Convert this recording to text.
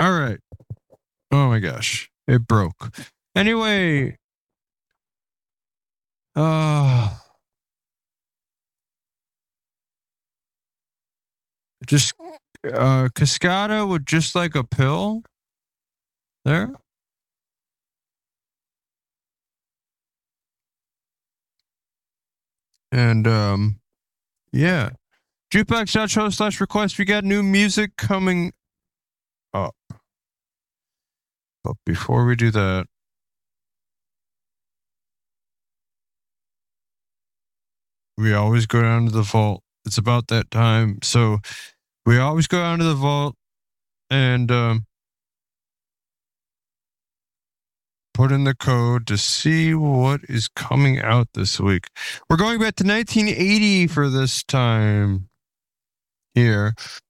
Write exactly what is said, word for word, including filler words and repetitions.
All right. Oh my gosh. It broke. Anyway. Uh just uh Cascada with just like a pill. There. And um yeah. Jukebox.show slash request. We got new music coming up. But before we do that, we always go down to the vault. It's about that time. So we always go down to the vault and um, put in the code to see what is coming out this week. We're going back to nineteen eighty for this time here.